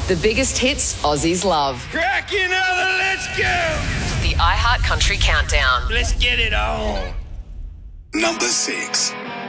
The biggest hits Aussies love. Crack another, let's go! The iHeart Country Countdown. Let's get it on. Number 6.